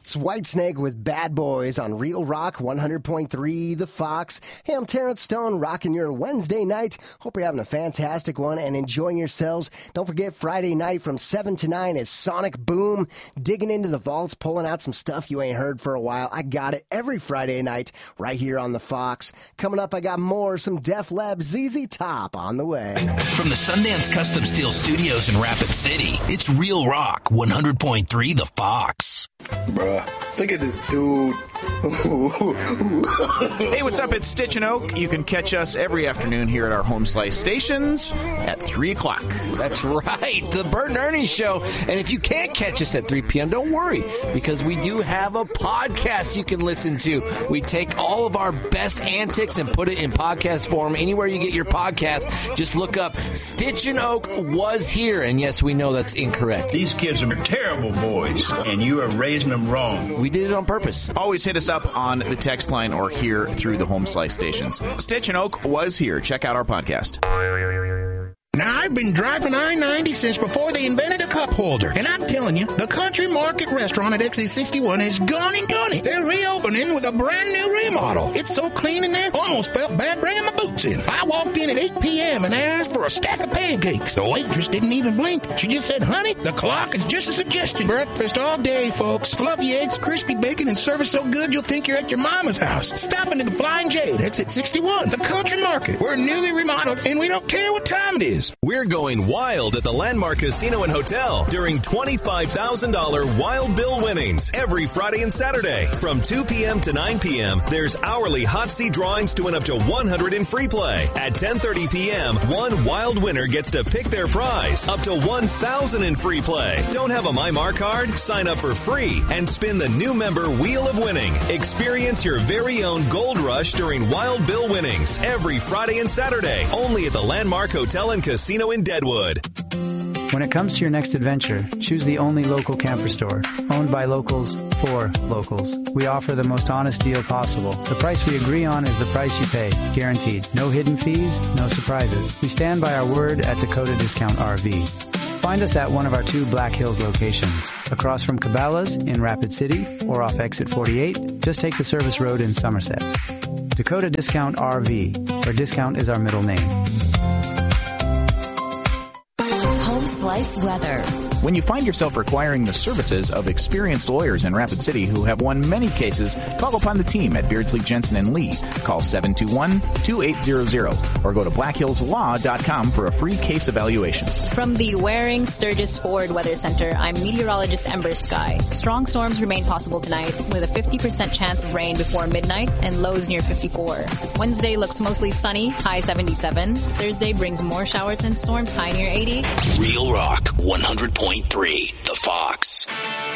It's Whitesnake with Bad Boys on Real Rock 100.3 The Fox. Hey, I'm Terrence Stone, rocking your Wednesday night. Hope you're having a fantastic one and enjoying yourselves. Don't forget Friday night from 7 to 9 is Sonic Boom, digging into the vaults, pulling out some stuff you ain't heard for a while. I got it every Friday night right here on The Fox. Coming up, I got some Def Lab ZZ Top on the way. From the Sundance Custom Steel Studios in Rapid City, it's Real Rock 100.3 The Fox. Bruh, look at this dude. Hey, what's up? It's Stitch and Oak. You can catch us every afternoon here at our home slice stations at 3 o'clock. That's right, the Bert and Ernie Show. And if you can't catch us at 3 p.m., don't worry, because we do have a podcast you can listen to. We take all of our best antics and put it in podcast form. Anywhere you get your podcast, just look up Stitch and Oak Was Here. And yes, we know that's incorrect. These kids are terrible boys, and you are raising them wrong. We did it on purpose. Always hit us up on the text line or here through the home slice stations. Stitch and Oak Was Here. Check out our podcast. Now, I've been driving I-90 since before they invented the cup holder. And I'm telling you, the Country Market Restaurant at Exit 61 has gone and done it. They're reopening with a brand new remodel. It's so clean in there, almost felt bad bringing my boots in. I walked in at 8 p.m. and asked for a stack of pancakes. The waitress didn't even blink. She just said, honey, the clock is just a suggestion. Breakfast all day, folks. Fluffy eggs, crispy bacon, and service so good you'll think you're at your mama's house. Stop into the Flying J. That's at 61. The Country Market. We're newly remodeled, and we don't care what time it is. We're going wild at the Landmark Casino and Hotel during $25,000 Wild Bill winnings every Friday and Saturday. From 2 p.m. to 9 p.m., there's hourly hot seat drawings to win up to $100 in free play. At 10:30 p.m., one wild winner gets to pick their prize, up to $1,000 in free play. Don't have a MyMar card? Sign up for free and spin the new member Wheel of Winning. Experience your very own gold rush during Wild Bill winnings every Friday and Saturday, only at the Landmark Hotel and Casino in Deadwood. When it comes to your next adventure, choose the only local camper store, owned by locals for locals. We offer the most honest deal possible. The price we agree on is the price you pay, guaranteed. No hidden fees, no surprises. We stand by our word at Dakota Discount RV. Find us at one of our 2 Black Hills locations, across from Cabela's in Rapid City or off Exit 48. Just take the service road in Somerset. Dakota Discount RV, where discount is our middle name. Slice weather. When you find yourself requiring the services of experienced lawyers in Rapid City who have won many cases, call upon the team at Beardsley, Jensen & Lee. Call 721-2800 or go to blackhillslaw.com for a free case evaluation. From the Waring Sturgis Ford Weather Center, I'm meteorologist Ember Sky. Strong storms remain possible tonight with a 50% chance of rain before midnight and lows near 54. Wednesday looks mostly sunny, high 77. Thursday brings more showers and storms, high near 80. Real Rock 100.3 The Fox.